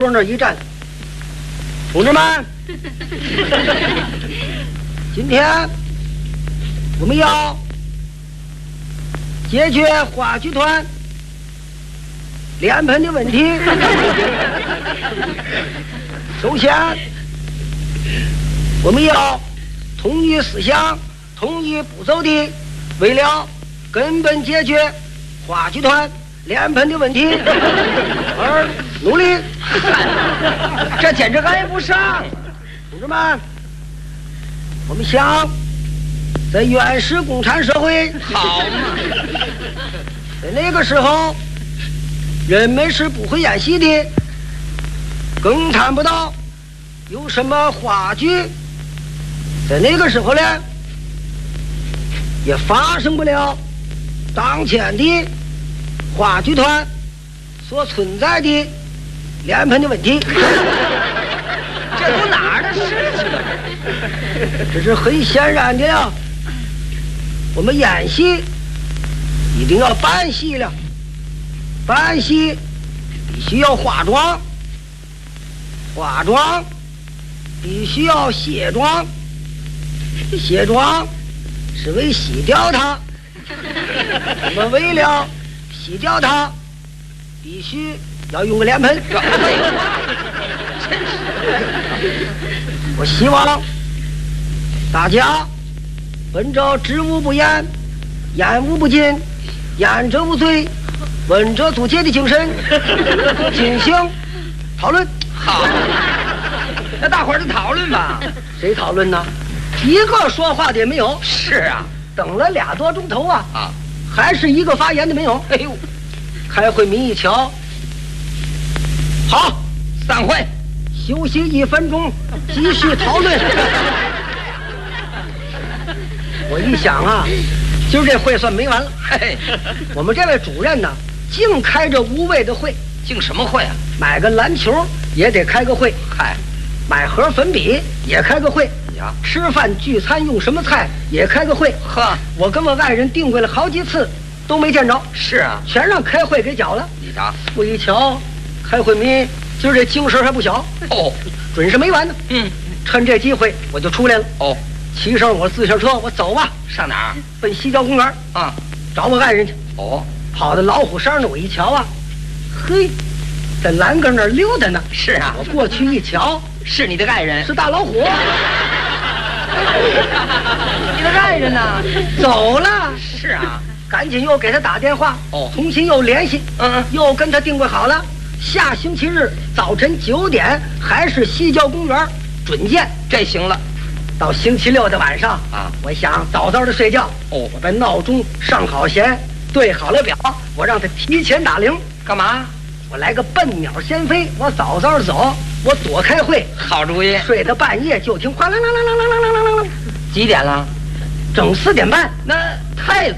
往那一站，同志们，今天我们要解决话剧团脸盆的问题。首先，我们要统一思想、统一步骤的，为了根本解决话剧团脸盆的问题而努力。 这简直挨不上。 同志们，我们想在原始共产社会， 好嘛， 在那个时候人们是不会演戏的，更谈不到有什么话剧。在那个时候呢，也发生不了当前的话剧团所存在的脸盆的问题。 这都哪儿的事情啊？ 这是很显然的呀。我们演戏一定要扮戏了，扮戏必须要化妆，化妆必须要卸妆，卸妆是为洗掉它。我们为了洗掉它，必须要用个脸盆。我希望大家本着知无不言、言无不尽、言者无罪、闻者足戒的精神进行讨论。 好，那大伙儿就讨论吧。 谁讨论呢？一个说话的也没有。 是啊， 等了2多钟头啊， 还是一个发言的没有。 哎呦， 开会民一瞧，好， 散会， 休息1分钟，继续讨论。我一想啊，今儿这会算没完了。 嘿， 我们这位主任呢，净开着无谓的会， 净什么会啊？ 买个篮球也得开个会， 嗨， 买盒粉笔也开个会呀， 吃饭聚餐用什么菜也开个会。 呵， 我跟我爱人定规了好几次，都没见着。 是啊， 全让开会给搅了。 你瞧， 我一瞧，开会民今儿这精神还不小， 哦， 准是没完呢。趁这机会我就出来了。 哦， 骑上我自行车，我走吧， 上哪儿？ 奔西郊公园啊， 找我爱人去。 哦， 跑到老虎山那，我一瞧啊，嘿，在栏杆那儿溜达呢。 是啊， 我过去一瞧， 是你的爱人， 是大老虎。 你的爱人呢？ 走了。 是啊， 赶紧又给他打电话，重新又联系，又跟他定规好了，下星期日早晨9点还是西郊公园准见。 这行了。 到星期6的晚上啊， 我想早早的睡觉。我把闹钟上好弦，对好了表，我让他提前打铃。 干嘛？ 我来个笨鸟先飞，我早早的走，我躲开会。 好主意。 睡到半夜就听哗啦啦啦啦啦啦啦啦啦。 几点了？ 整4点半。 那太